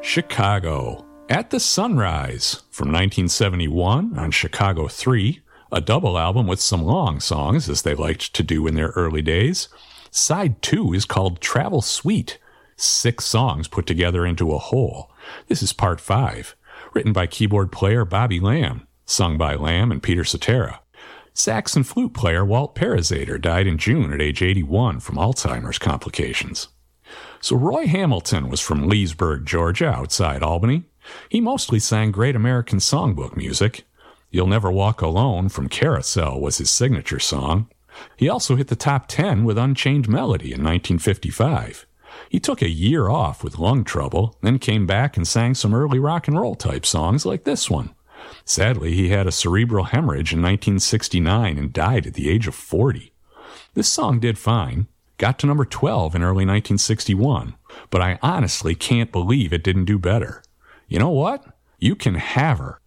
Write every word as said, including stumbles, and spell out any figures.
Chicago, At the Sunrise, from nineteen seventy-one on Chicago three, a double album with some long songs, as they liked to do in their early days. Side two is called Travel Suite, six songs put together into a whole. This is part five, written by keyboard player Bobby Lamb, sung by Lamb and Peter Cetera. Sax and flute player Walt Parazater died in June at age eighty-one from Alzheimer's complications. So Roy Hamilton was from Leesburg, Georgia, outside Albany. He mostly sang Great American Songbook music. You'll Never Walk Alone from Carousel was his signature song. He also hit the top ten with Unchained Melody in nineteen fifty-five. He took a year off with lung trouble, then came back and sang some early rock and roll type songs like this one. Sadly, he had a cerebral hemorrhage in nineteen sixty-nine and died at the age of forty. This song did fine. Got to number twelve in early nineteen sixty-one, but I honestly can't believe it didn't do better. You know what? You Can Have Her